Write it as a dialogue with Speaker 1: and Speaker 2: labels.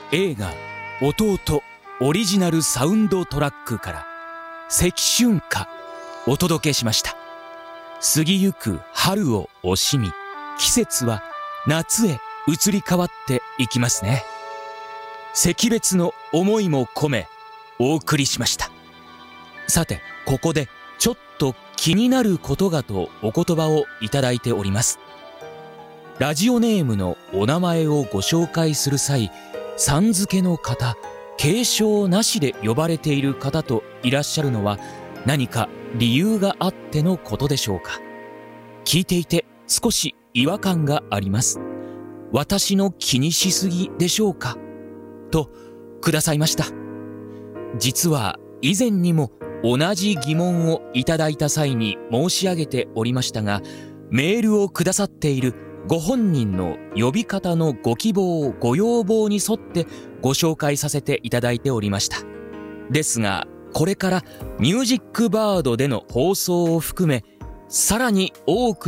Speaker 1: 映画「弟」オリジナルサウンドトラックから赤春歌お届けしました。過ぎゆく春を惜しみ、季節は夏へ移り変わっていきますね。惜別の思いも込めお送りしました。さて、ここでちょっと気になることがとお言葉をいただいております。ラジオネームのお名前をご紹介する際、さん付けの方、継承なしで呼ばれている方といらっしゃるのは何か理由があってのことでしょうか。聞いていて少し違和感があります。私の気にしすぎでしょうかとくださいました。実は以前にも同じ疑問をいただいた際に申し上げておりましたが、メールをくださっているご本人の呼び方のご希望ご要望に沿ってご紹介させていただいておりました。ですがこれからミュージックバードでの放送を含めさらに多く